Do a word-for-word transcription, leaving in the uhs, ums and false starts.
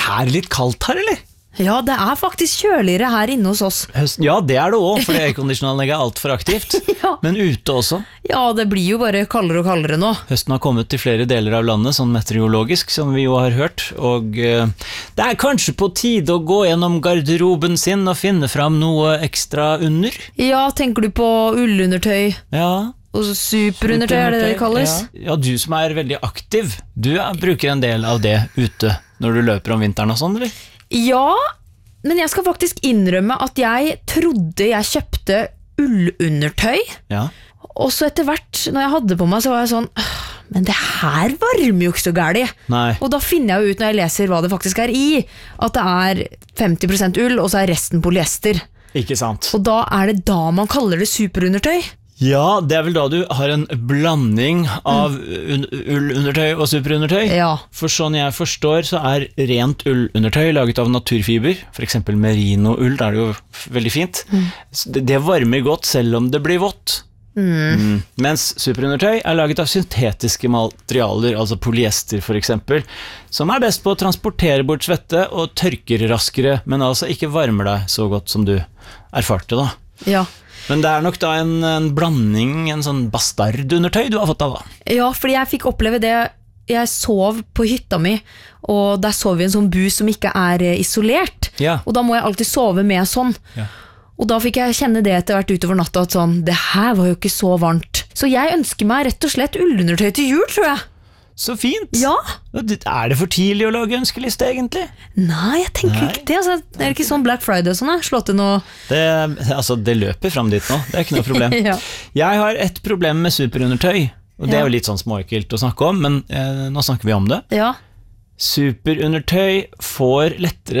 her litt kaldt her, eller? Ja, det er faktisk kjøligere her inne hos oss. Høsten, ja, det er det også, fordi airconditionanlegget er alt for aktivt. Ja. Men ute også. Ja, det blir jo bare kaldere og kaldere nå. Høsten har kommet til flere deler av landet, sånn meteorologisk, som vi jo har hørt. Og uh, det er kanskje på tide å gå gjennom garderoben sin og finne fram noe ekstra under. Ja, tenker du på ullundertøy? Ja. Og superundertøy, er det det kalles? Ja. Ja, du som er veldig aktiv, du er, bruker en del av det ute når du løper om vinteren og sånn, eller? Ja, men jeg skal faktisk innrømme at jeg trodde jeg kjøpte ullundertøy. Ja. Og så etter hvert, når jeg hadde på meg, så var jeg sånn, men det her varmer jo ikke så gærlig. Nei. Og da finner jeg jo ut når jeg leser hva det faktisk er i, at det er femti prosent ull, og så er resten polyester. Ikke sant. Og da er det da man kaller det superundertøy. Ja, det er vel da du har en blanding av un- ullundertøy og superundertøy. Ja. For sånn jeg forstår så er rent ullundertøy laget av naturfiber, for eksempel merino-ull, da er det jo veldig fint. Mm. Det, det varmer godt selv om det blir vått. Mm. Mm. Mens superundertøy er laget av syntetiske materialer, altså polyester for eksempel, som er best på å transportere bort svette og tørker raskere, men altså ikke varmer deg så godt som du erfarte da. Ja. Men det er nok da en, en blanding, en sånn bastardundertøy du har fått av da. Ja, fordi jeg fikk oppleve det. Jeg sov på hytta mi, og der sov vi i en sånn bus som ikke er isolert. Ja. Og da må jeg alltid sove med sånn. Ja. Og da fikk jeg kjenne det etter hvert utover natta, at sånn, det her var jo ikke så varmt. Så jeg ønsker meg rett og slett ullundertøy til jul, tror jeg. Så fint. Ja. Er det for tidlig å lage ønskeliste egentlig? Nei, jeg tenker Nei. ikke det. Altså, det er ikke sånn Black Friday og sånn, jeg slå til noe. Det, altså, det løper frem dit nå, det er ikke noe problem. Ja. Jeg har et problem med superundertøy, og det ja. er jo litt sånn småekkelt å snakke om, men eh, nå snakker vi om det. Ja. Superundertøy får lettere